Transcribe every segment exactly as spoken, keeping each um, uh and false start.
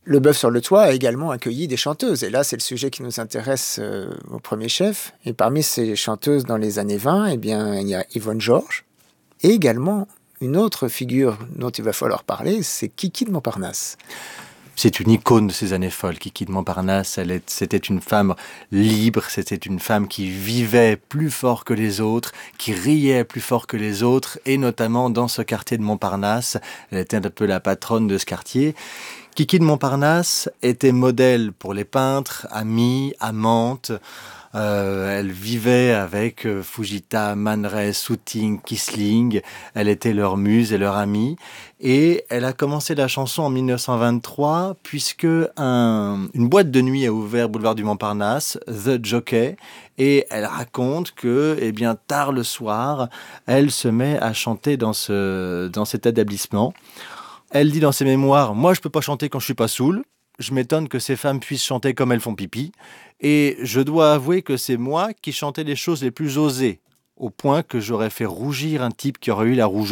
Le Bœuf sur le toit a également accueilli des chanteuses. Et là, c'est le sujet qui nous intéresse euh, au premier chef. Et parmi ces chanteuses dans les années vingt, eh bien, il y a Yvonne Georges. Et également, une autre figure dont il va falloir parler, c'est Kiki de Montparnasse. C'est une icône de ces années folles, Kiki de Montparnasse. Elle est, c'était une femme libre, c'était une femme qui vivait plus fort que les autres, qui riait plus fort que les autres, et notamment dans ce quartier de Montparnasse. Elle était un peu la patronne de ce quartier. Kiki de Montparnasse était modèle pour les peintres, amie, amante. Euh, elle vivait avec euh, Fujita, Man Ray, Souting, Kisling. Elle était leur muse et leur amie. Et elle a commencé la chanson en dix-neuf cent vingt-trois puisque un, une boîte de nuit a ouvert boulevard du Montparnasse, The Jockey. Et elle raconte que, eh bien, tard le soir, elle se met à chanter dans, ce, dans cet établissement. Elle dit dans ses mémoires « Moi, je peux pas chanter quand je suis pas saoul. Je m'étonne que ces femmes puissent chanter comme elles font pipi. Et je dois avouer que c'est moi qui chantais les choses les plus osées, au point que j'aurais fait rougir un type qui aurait eu la rougeole. »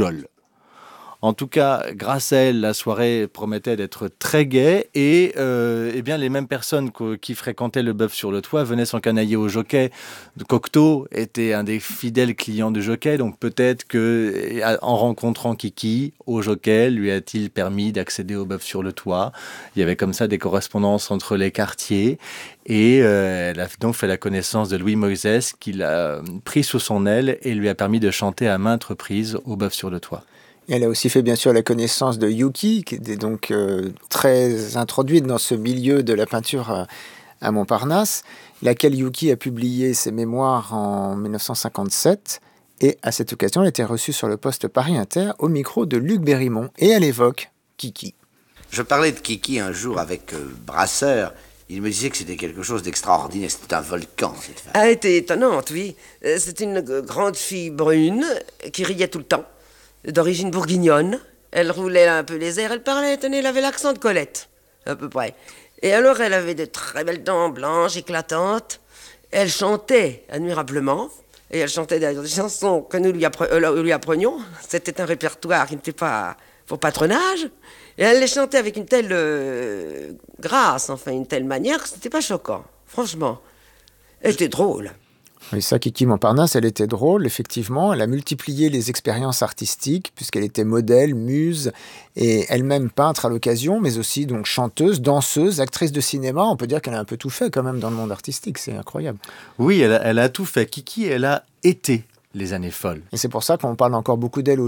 En tout cas, grâce à elle, la soirée promettait d'être très gaie et euh, eh bien, les mêmes personnes qui fréquentaient le Bœuf sur le toit venaient s'encanailler au Jockey. Cocteau était un des fidèles clients du Jockey, donc peut-être qu'en rencontrant Kiki au Jockey, lui a-t-il permis d'accéder au Bœuf sur le toit. Il y avait comme ça des correspondances entre les quartiers et euh, elle a donc fait la connaissance de Louis Moïse qui l'a pris sous son aile et lui a permis de chanter à maintes reprises au Bœuf sur le toit. Et elle a aussi fait bien sûr la connaissance de Yuki, qui était donc euh, très introduite dans ce milieu de la peinture à, à Montparnasse, laquelle Yuki a publié ses mémoires en dix-neuf cent cinquante-sept. Et à cette occasion, elle a été reçue sur le poste Paris Inter au micro de Luc Berrimont. Et elle évoque Kiki. Je parlais de Kiki un jour avec euh, Brasseur. Il me disait que c'était quelque chose d'extraordinaire, c'était un volcan, cette femme. Elle était étonnante, oui. C'était une grande fille brune qui riait tout le temps. D'origine bourguignonne, elle roulait un peu les airs, elle parlait, tenez, elle avait l'accent de Colette, à peu près. Et alors, elle avait de très belles dents blanches, éclatantes, elle chantait admirablement, et elle chantait d'ailleurs des chansons que nous lui, appre- euh, lui apprenions, c'était un répertoire qui n'était pas pour patronage, et elle les chantait avec une telle euh, grâce, enfin, une telle manière, que c'était pas choquant, franchement. Elle était drôle. Oui, ça, Kiki Montparnasse, elle était drôle, effectivement. Elle a multiplié les expériences artistiques, puisqu'elle était modèle, muse, et elle-même peintre à l'occasion, mais aussi donc chanteuse, danseuse, actrice de cinéma. On peut dire qu'elle a un peu tout fait quand même dans le monde artistique, c'est incroyable. Oui, elle a, elle a tout fait. Kiki, elle a été les années folles. Et c'est pour ça qu'on parle encore beaucoup d'elle